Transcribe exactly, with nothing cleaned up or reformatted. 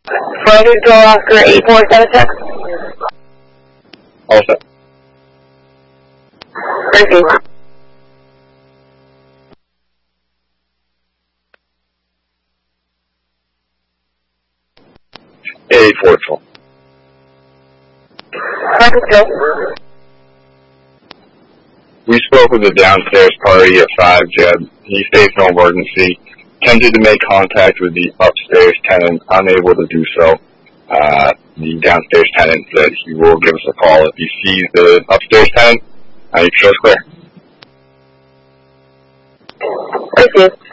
Flight control Oscar eight four seven six. All set. Thank you. eight four four. Flight control. We spoke with the downstairs party at five, Jeb. He faced no emergency. Attempted to make contact with the upstairs tenant, unable to do so. Uh, the downstairs tenant said he will give us a call if he sees the upstairs tenant. Uh, you sure it's clear? Thank you.